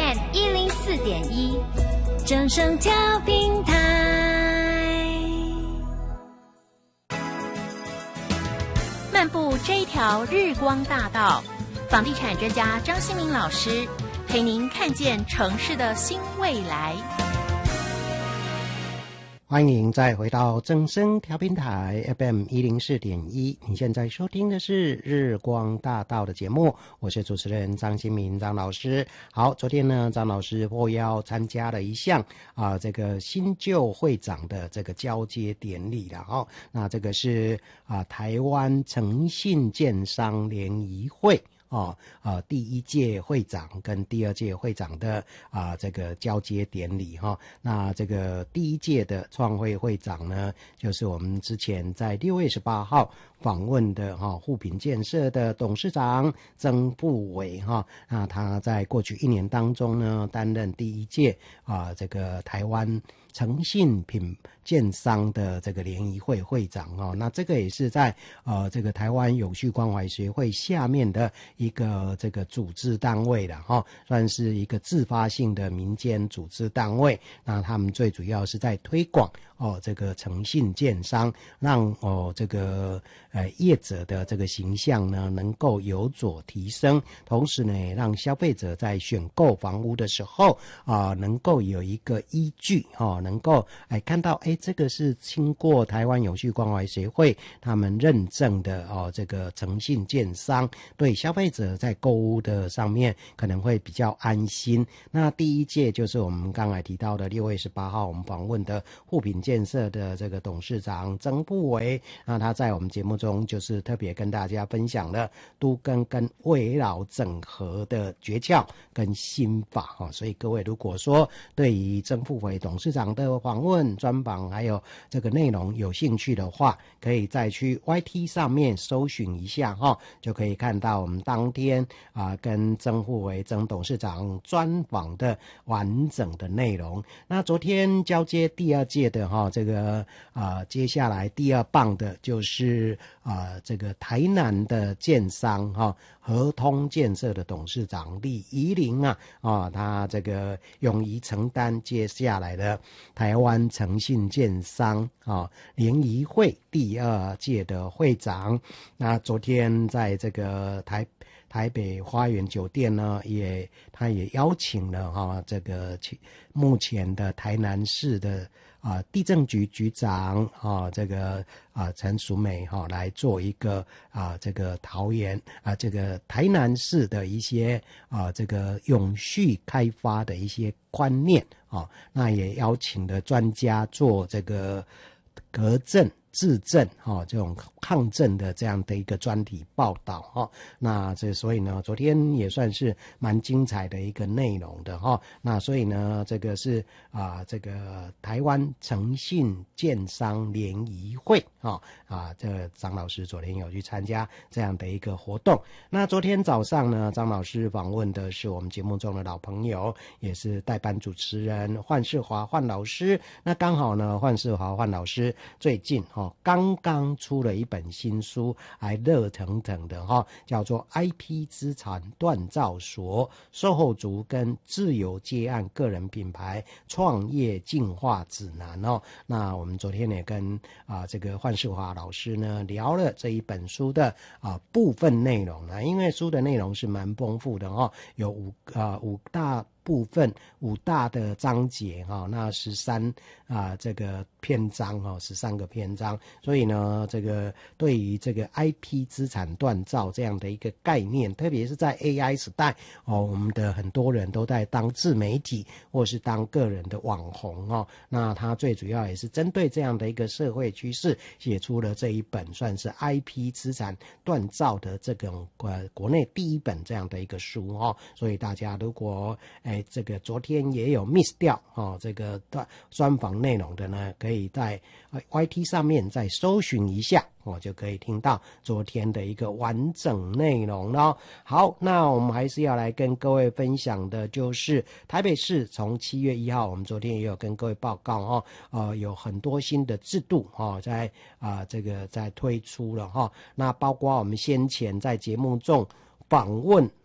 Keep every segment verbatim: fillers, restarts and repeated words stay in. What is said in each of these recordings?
M 一零四点一，正声调频台。漫步这一条日光大道，房地产专家张新民老师陪您看见城市的新未来。 欢迎再回到正声调频台 F M 一零四点一，你现在收听的是日光大道的节目，我是主持人张新民张老师。好，昨天呢，张老师获邀参加了一项啊、呃、这个新旧会长的这个交接典礼了哈、哦。那这个是啊、呃、台湾诚信建商联谊会。哦，呃，第一届会长跟第二届会长的啊、呃、这个交接典礼哈、哦，那这个第一届的创会会长呢，就是我们之前在六月十八号访问的哈富品建设的董事长曾富伟哈，那他在过去一年当中呢，担任第一届啊、呃、这个台湾诚信品建商的这个联谊会会长哦，那这个也是在呃这个台湾永续关怀协会下面的一个这个组织单位的哈、哦，算是一个自发性的民间组织单位。那他们最主要是在推广哦这个诚信建商，让哦这个呃业者的这个形象呢能够有所提升，同时呢让消费者在选购房屋的时候啊、呃、能够有一个依据哈。哦能够哎看到哎这个是经过台湾永续关怀协会他们认证的哦这个诚信建商，对消费者在购物的上面可能会比较安心。那第一届就是我们刚才提到的六月十八号我们访问的富品建设的这个董事长曾富伟，那他在我们节目中就是特别跟大家分享了都更跟围绕整合的诀窍跟心法哈、哦。所以各位如果说对于曾富伟董事长的访问专访还有这个内容有兴趣的话，可以再去 Y T 上面搜寻一下哈、哦，就可以看到我们当天啊、呃、跟曾富伟曾董事长专访的完整的内容。那昨天交接第二届的哈、哦、这个啊、呃、接下来第二棒的就是啊、呃、这个台南的建商哈、哦、合通建设的董事长李怡玲啊啊、哦、他这个勇于承担接下来的台湾诚信建商啊联谊会第二届的会长。那昨天在这个台台北花园酒店呢，也他也邀请了哈、啊、这个目前的台南市的啊地政局局长啊这个啊陈淑美哈、啊、来做一个啊这个桃园啊这个台南市的一些啊这个永续开发的一些观念啊，那也邀请了专家做这个革正治政哈、哦、这种抗震的这样的一个专题报道哈、哦，那这所以呢，昨天也算是蛮精彩的一个内容的哈、哦。那所以呢，这个是啊，这个台湾诚信建商联谊会啊啊，这个张老师昨天有去参加这样的一个活动。那昨天早上呢，张老师访问的是我们节目中的老朋友，也是代班主持人范世华范老师。那刚好呢，范世华范老师最近哦，刚刚出了一本新书，还热腾腾的哈、哦，叫做《I P 资产锻造所售后族跟自由接案个人品牌创业进化指南》哦。那我们昨天也跟啊、呃、这个范世华老师呢聊了这一本书的啊、呃、部分内容啊，因为书的内容是蛮丰富的哈、哦，有五啊、呃、五大部分五大的章节哈、哦，那十三啊这个篇章哈、哦，十三个篇章，所以呢，这个对于这个 I P 资产锻造这样的一个概念，特别是在 A I 时代哦，我们的很多人都在当自媒体或是当个人的网红哦，那他最主要也是针对这样的一个社会趋势，写出了这一本算是 I P 资产锻造的这种呃国内第一本这样的一个书哦，所以大家如果哎，这个昨天也有 miss 掉哦，这个专访内容的呢，可以在 Y T 上面再搜寻一下，我、哦、就可以听到昨天的一个完整内容了。好，那我们还是要来跟各位分享的就是台北市从七月一号，我们昨天也有跟各位报告哦，呃，有很多新的制度哦，在啊、呃、这个在推出了哈、哦，那包括我们先前在节目中访问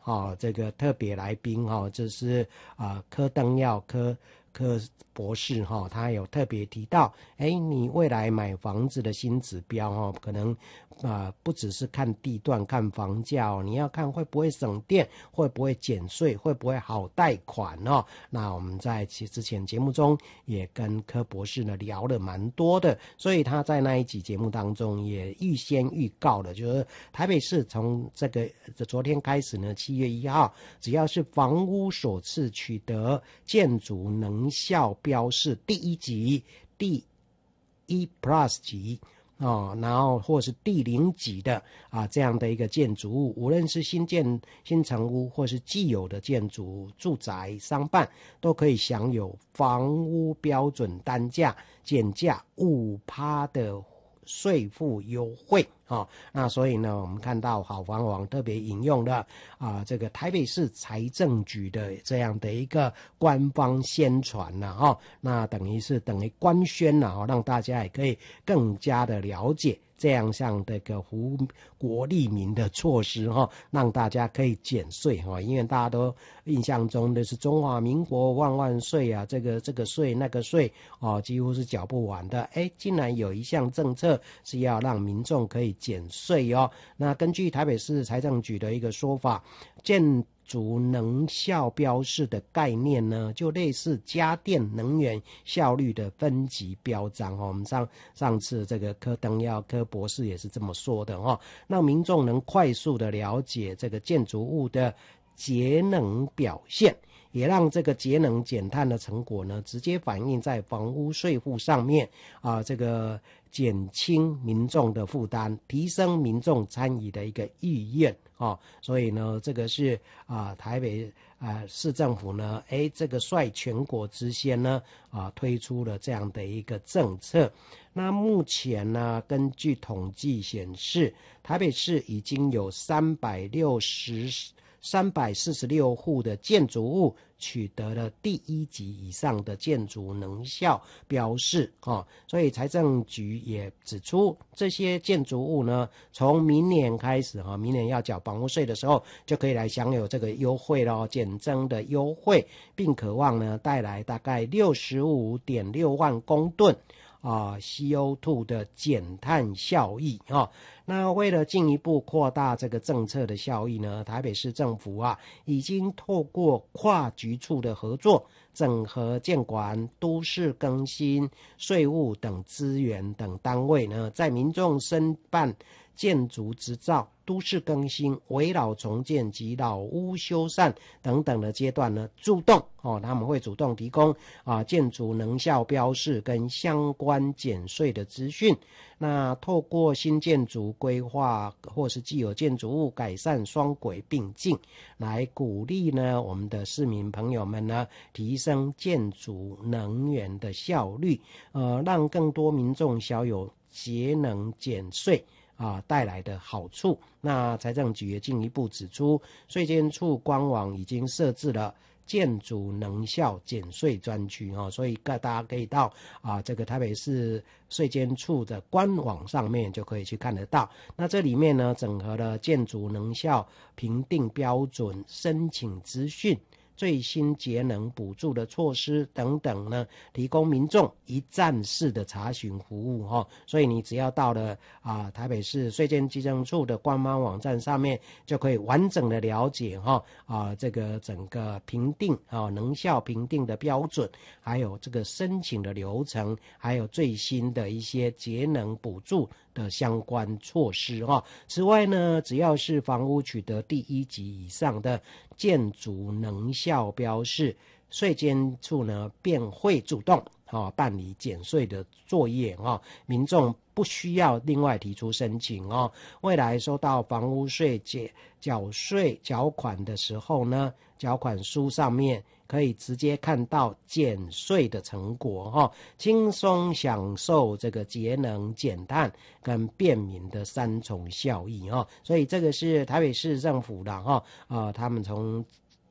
哦，这个特别来宾哈、哦，这是啊、呃、柯登耀柯柯博士哈、哦，他有特别提到，哎，你未来买房子的新指标哈、哦，可能啊、呃、不只是看地段、看房价哦，你要看会不会省电，会不会减税，会不会好贷款哦。那我们在其之前节目中也跟柯博士呢聊了蛮多的，所以他在那一集节目当中也预先预告了，就是台北市从这个昨天开始呢，七月一号，只要是房屋首次取得建筑能效标示第一级、第一 Plus 级。哦，然后或是第零级的啊这样的一个建筑物，无论是新建新成屋或是既有的建筑住宅商办，都可以享有房屋标准单价减价五趴的税负优惠啊、哦。那所以呢，我们看到好房网特别引用了啊这个台北市财政局的这样的一个官方宣传了哈、哦，那等于是等于官宣了哦，让大家也可以更加的了解这样像这个福国利民的措施哈、哦，让大家可以减税哈、哦，因为大家都印象中的是中华民国万万岁啊，这个这个税那个税哦，几乎是缴不完的。哎，竟然有一项政策是要让民众可以减税哦。那根据台北市财政局的一个说法，建筑能效标示的概念呢，就类似家电能源效率的分级标章哦。我们上上次这个柯登耀柯博士也是这么说的哦，让民众能快速的了解这个建筑物的节能表现，也让这个节能减碳的成果呢，直接反映在房屋税负上面啊，这个减轻民众的负担，提升民众参与的一个意愿啊。所以呢，这个是啊台北啊市政府呢，哎，这个率全国之先呢啊推出了这样的一个政策。那目前呢，根据统计显示，台北市已经有三百六十。三百四十六户的建筑物取得了第一级以上的建筑能效标示哦，所以财政局也指出，这些建筑物呢，从明年开始哈、哦，明年要缴房屋税的时候，就可以来享有这个优惠咯，减征的优惠，并渴望呢带来大概六十五点六万公吨啊 C O 二 的减碳效益啊、哦。那为了进一步扩大这个政策的效益呢，台北市政府啊，已经透过跨局处的合作，整合建管、都市更新、税务等资源等单位呢，在民众申办建筑执照、都市更新、危老重建及老屋修缮等等的阶段呢，主动哦，他们会主动提供啊建筑能效标示跟相关减税的资讯。那透过新建筑规划或是既有建筑物改善双轨并进，来鼓励呢我们的市民朋友们呢提升建筑能源的效率，呃，让更多民众享有节能减税啊带来的好处。那财政局也进一步指出，税监处官网已经设置了建筑能效减税专区哦，所以大家可以到啊这个台北市税监处的官网上面就可以去看得到。那这里面呢，整合了建筑能效评定标准、申请资讯、最新节能补助的措施等等呢，提供民众一站式的查询服务哈、哦。所以你只要到了啊台北市税监稽征处的官方网站上面，就可以完整的了解哈啊这个整个评定啊能效评定的标准，还有这个申请的流程，还有最新的一些节能补助的相关措施哈、哦。此外呢，只要是房屋取得第一级以上的建筑能效标示，税监处呢便会主动哦办理减税的作业哦，民众不需要另外提出申请哦。未来收到房屋税减缴税缴款的时候呢，缴款书上面可以直接看到减税的成果哈、哦，轻松享受这个节能减碳跟便民的三重效益哈、哦。所以这个是台北市政府的哈啊、呃，他们从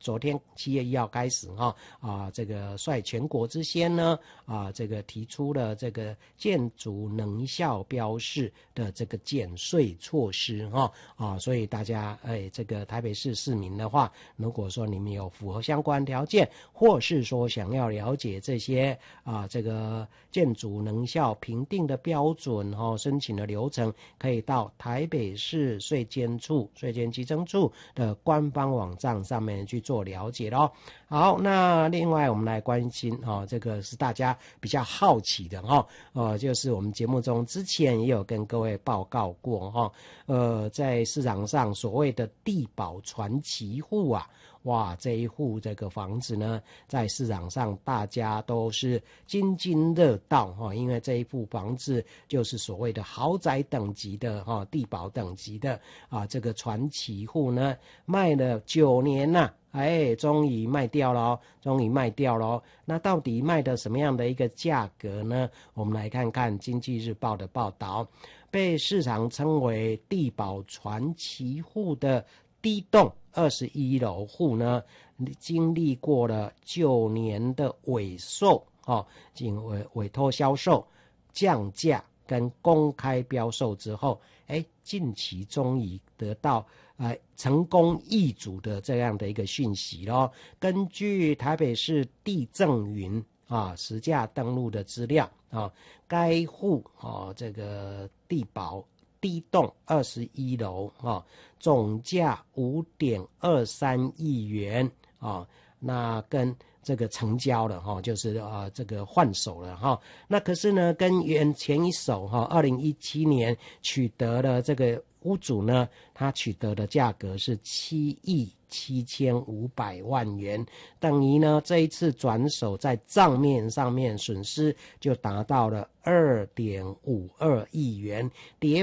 昨天七月一号开始哈啊，这个率全国之先呢啊，这个提出了这个建筑能效标示的这个减税措施哈啊，所以大家哎，这个台北市市民的话，如果说你们有符合相关条件，或是说想要了解这些啊这个建筑能效评定的标准哈，申请的流程，可以到台北市税监处税监稽征处的官方网站上面去做了解咯。好，那另外我们来关心哦，这个是大家比较好奇的哈、哦，呃，就是我们节目中之前也有跟各位报告过哈、哦，呃，在市场上所谓的地保传奇户啊。哇，这一户这个房子呢，在市场上大家都是津津乐道哈，因为这一户房子就是所谓的豪宅等级的哈，地保等级的啊，这个传奇户呢，卖了九年呐、啊。哎，终于卖掉了，终于卖掉了。那到底卖的什么样的一个价格呢？我们来看看《经济日报》的报道，被市场称为地保传奇户的低栋二十一楼户呢，经历过了九年的委售哦，经委委托销售、降价跟公开标售之后，哎，近期终于得到呃成功易主的这样的一个讯息咯。根据台北市地政云啊实价登录的资料啊，该户啊这个地保地栋二十一楼啊，总价五点二三亿元啊，那跟这个成交了哈，就是啊这个换手了哈。那可是呢，跟原前一手哈，二零一七年取得了这个屋主呢，他取得的价格是七亿七千五百万元，等于呢这一次转手在账面上面损失就达到了二点五二亿元，跌